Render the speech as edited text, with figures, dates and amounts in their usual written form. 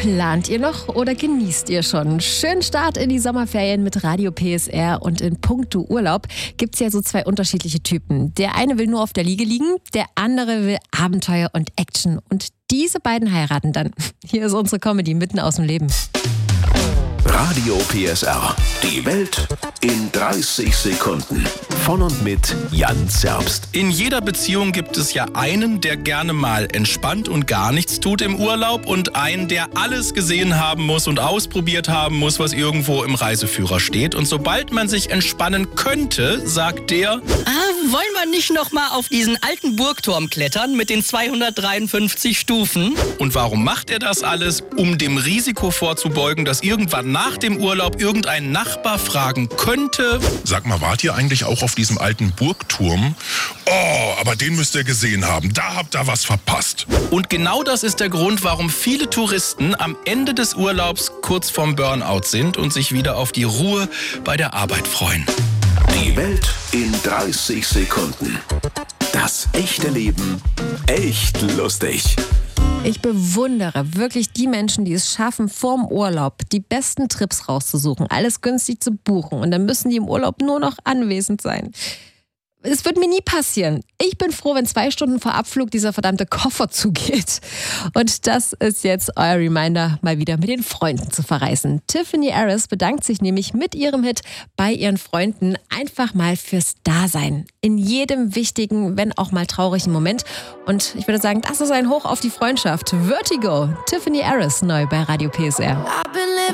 Plant ihr noch oder genießt ihr schon? Schönen Start in die Sommerferien mit Radio PSR und in puncto Urlaub gibt es ja so zwei unterschiedliche Typen. Der eine will nur auf der Liege liegen, der andere will Abenteuer und Action. Und diese beiden heiraten dann. Hier ist unsere Comedy mitten aus dem Leben. Radio PSR. Die Welt in 30 Sekunden. Von und mit Jan Zerbst. In jeder Beziehung gibt es ja einen, der gerne mal entspannt und gar nichts tut im Urlaub und einen, der alles gesehen haben muss und ausprobiert haben muss, was irgendwo im Reiseführer steht. Und sobald man sich entspannen könnte, sagt der: wollen wir nicht noch mal auf diesen alten Burgturm klettern mit den 253 Stufen? Und warum macht er das alles? Um dem Risiko vorzubeugen, dass irgendwann nach dem Urlaub irgendein Nachbar fragen könnte: Sag mal, wart ihr eigentlich auch auf diesem alten Burgturm? Oh, aber den müsst ihr gesehen haben. Da habt ihr was verpasst. Und genau das ist der Grund, warum viele Touristen am Ende des Urlaubs kurz vorm Burnout sind und sich wieder auf die Ruhe bei der Arbeit freuen. Die Welt in 30 Sekunden. Das echte Leben echt lustig. Ich bewundere wirklich die Menschen, die es schaffen, vorm Urlaub die besten Trips rauszusuchen, alles günstig zu buchen und dann müssen die im Urlaub nur noch anwesend sein. Es wird mir nie passieren. Ich bin froh, wenn 2 Stunden vor Abflug dieser verdammte Koffer zugeht. Und das ist jetzt euer Reminder, mal wieder mit den Freunden zu verreisen. Tiffany Harris bedankt sich nämlich mit ihrem Hit bei ihren Freunden einfach mal fürs Dasein. In jedem wichtigen, wenn auch mal traurigen Moment. Und ich würde sagen, das ist ein Hoch auf die Freundschaft. Vertigo, Tiffany Harris, neu bei Radio PSR.